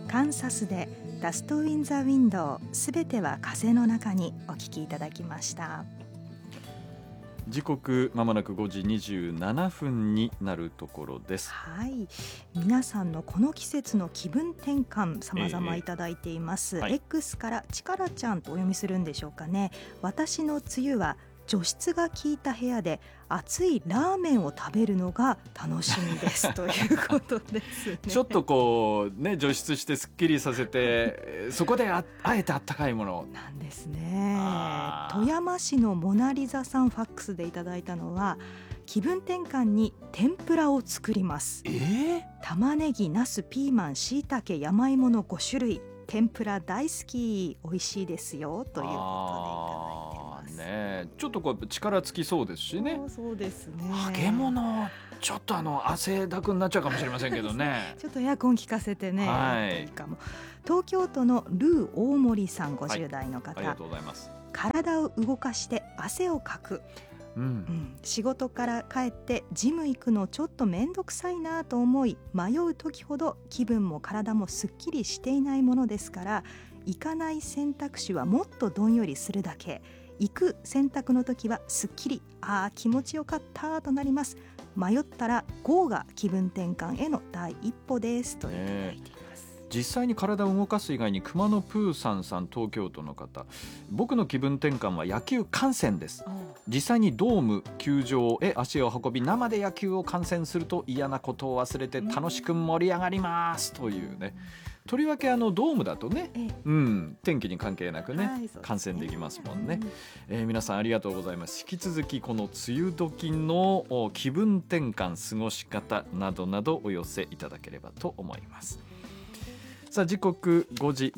カンサスでダストインザウィンドウ、すべては風の中にお聞きいただきました。 時刻まもなく5時27分になるところです。 はい、皆さんのこの季節の気分転換様々いただいています、 はい、 X からちからちゃんとお読みするんでしょうかね。私の梅雨は除湿が効いた部屋で熱いラーメンを食べるのが楽しみですということですね。 ちょっとこうね、除湿してすっきりさせてそこで あえてあったかいものなんですね。富山市のモナリザさん、ファックスでいただいたのは、気分転換に天ぷらを作ります。玉ねぎ、ナス、ピーマン、しいたけ、山芋の5種類、天ぷら大好き、美味しいですよということでいただいてます、 ね、ちょっとこう力つきそうですしね。 そうですね。 揚げ物ちょっと汗だくになっちゃうかもしれませんけどね。 ちょっとエアコン効かせてね、 はい、 いいかも。東京都のルー大森さん、50代の方、 はい、ありがとうございます。 体を動かして汗をかく、仕事から帰ってジム行くのちょっとめんどくさいなと思い迷う時ほど気分も体もすっきりしていないものですから、行かない選択肢はもっとどんよりするだけ、行く選択の時はすっきり、気持ちよかったとなります。迷ったら GO が気分転換への第一歩ですといただいています。 実際に体を動かす以外に熊野プーさん、東京都の方、僕の気分転換は野球観戦です。実際にドーム、球場へ足を運び生で野球を観戦すると嫌なことを忘れて楽しく盛り上がりますというね。とりわけドームだとね、天気に関係なくね、観戦できますもんね。皆さんありがとうございます。引き続きこの梅雨時の気分転換、過ごし方などなどお寄せいただければと思います。さあ、時刻5時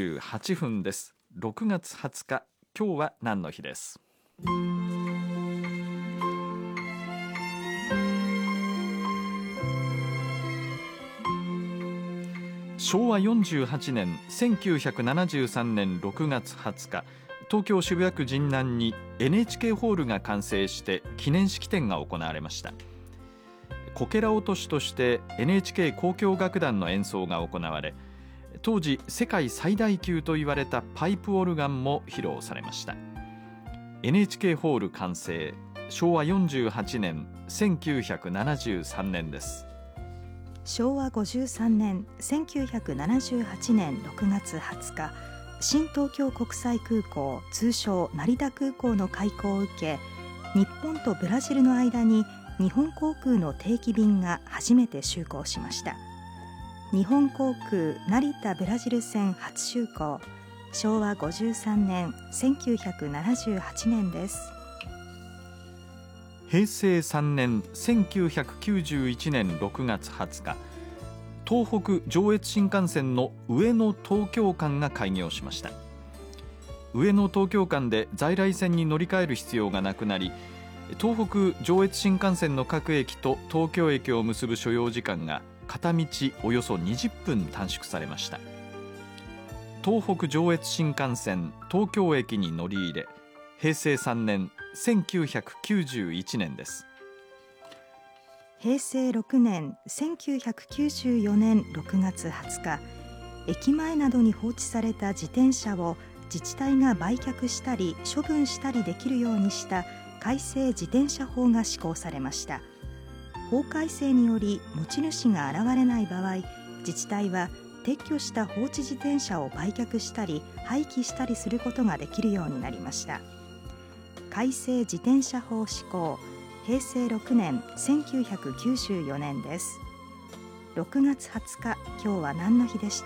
28分です。6月20日、今日は何の日です。昭和48年1973年6月20日、東京渋谷区神南に NHK ホールが完成して記念式典が行われました。こけら落としとして NHK 交響楽団の演奏が行われ、当時世界最大級と言われたパイプオルガンも披露されました。 NHK ホール完成、昭和48年1973年です。 昭和53年1978年6月20日、新東京国際空港、通称成田空港の開港を受け、日本とブラジルの間に日本航空の定期便が初めて就航しました。日本航空成田ブラジル線初就航、昭和53年1978年です。 平成3年1991年6月20日、東北上越新幹線の上野東京間が開業しました。上野東京間で在来線に乗り換える必要がなくなり、東北上越新幹線の各駅と東京駅を結ぶ所要時間が片道およそ20分短縮されました。東北上越新幹線東京駅に乗り入れ、平成3年1991年です。 平成6年1994年6月20日、駅前などに放置された自転車を自治体が売却したり処分したりできるようにした改正自転車法が施行されました。法改正により持ち主が現れない場合、自治体は撤去した放置自転車を売却したり廃棄したりすることができるようになりました。改正自転車法施行、平成6年1994年です。6月20日、今日は何の日でした。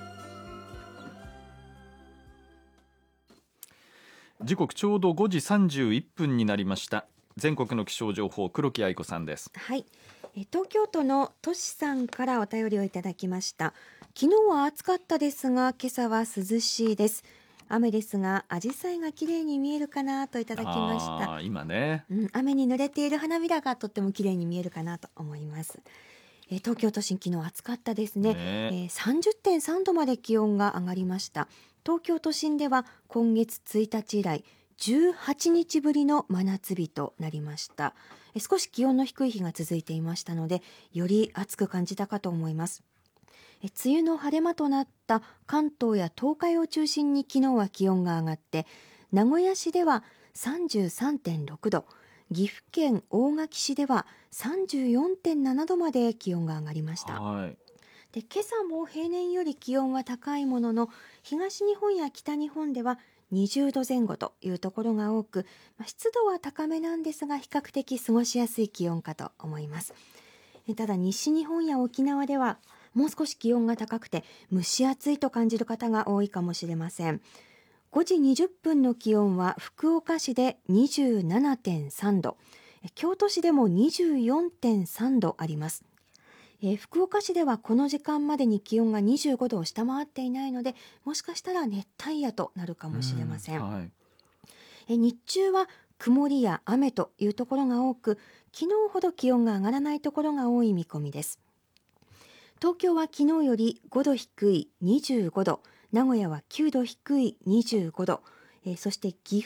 時刻ちょうど5時31分になりました。全国の気象情報、黒木愛子さんです。 はい、東京都のとしさんからお便りをいただきました。昨日は暑かったですが、今朝は涼しいです。雨ですが、アジサイが綺麗に見えるかなといただきました。 今ね、 雨に濡れている花びらがとっても綺麗に見えるかなと思います。東京都心、昨日暑かったですね。30.3 度まで気温が上がりました。東京都心では今月1日以来18日ぶりの真夏日となりました。少し気温の低い日が続いていましたので、より暑く感じたかと思います。 梅雨の晴れ間となった関東や東海を中心に昨日は気温が上がって、名古屋市では 33.6 度、岐阜県大垣市では 34.7 度まで気温が上がりました。で、今朝も平年より気温は高いものの、東日本や北日本では20度前後というところが多く、湿度は高めなんですが比較的過ごしやすい気温かと思います。ただ西日本や沖縄ではもう少し気温が高くて蒸し暑いと感じる方が多いかもしれません。5時20分の気温は福岡市で 27.3 度、京都市でも 24.3 度あります。福岡市ではこの時間までに気温が25度を下回っていないので、もしかしたら熱帯夜となるかもしれません。日中は曇りや雨というところが多く、昨日ほど気温が上がらないところが多い見込みです。東京は昨日より5度低い25度、名古屋は9度低い25度、そして岐